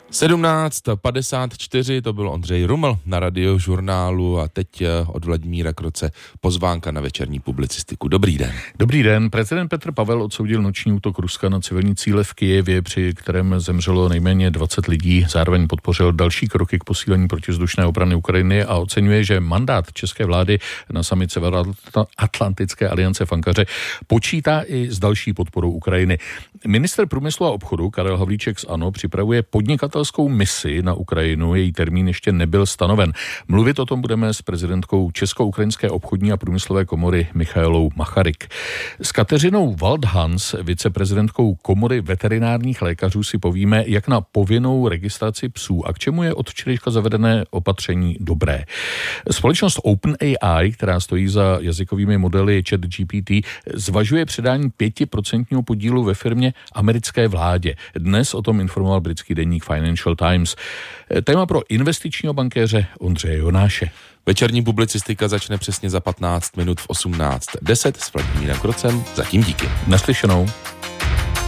17:54, to byl Ondřej Ruml na Radiožurnálu a teď od Vladimíra Kroce pozvánka na večerní publicistiku. Dobrý den. Dobrý den. Prezident Petr Pavel odsoudil noční útok Ruska na civilní cíle v Kyjevě, při kterém zemřelo nejméně 20 lidí. Zároveň podpořil další kroky k posílení protivzdušné obrany Ukrajiny a oceňuje, že mandát české vlády na summit Severoatlantické aliance v Ankaře počítá i s další podporou Ukrajiny. Ministr průmyslu a obchodu Karel Havlíček z ANO připravuje podnikatelskou misi na Ukrajinu, její termín ještě nebyl stanoven. Mluvit o tom budeme s prezidentkou Česko-ukrajinské obchodní a průmyslové komory Michaelou Macharik. S Kateřinou Waldhans, viceprezidentkou Komory veterinárních lékařů, si povíme, jak na povinnou registraci psů a k čemu je od včerejška zavedené opatření dobré. Společnost OpenAI, která stojí za jazykovými modely ChatGPT, zvažuje předání 5% podílu ve firmě americké vládě. Dnes o tom informoval britský deník Financial Times. Téma pro investičního bankéře Ondřeje Jonáše. Večerní publicistika začne přesně za 15 minut v 18:10 s Vladimírem Krocem. Zatím díky. Naslyšenou.